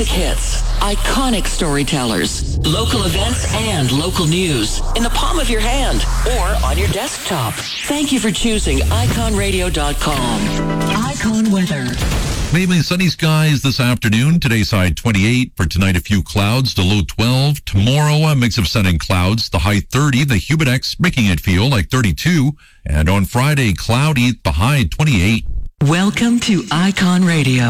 classic hits, iconic storytellers, local events, and local news in the palm of your hand or on your desktop. Thank you for choosing iconradio.com. Icon weather. Mainly sunny skies this afternoon. Today's high 28. For tonight, a few clouds, the low 12. Tomorrow, a mix of sun and clouds, the high 30. The Humidex making it feel like 32. And on Friday, cloudy, the high 28. Welcome to Icon Radio.